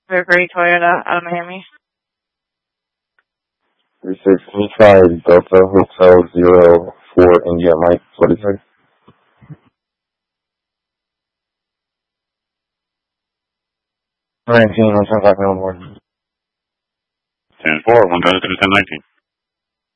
Gregory Toyota out of Miami. 36, can you try Delta Hotel 04 India Mike 46? 19, 1 10 on board. 10-4, 1 to 1019.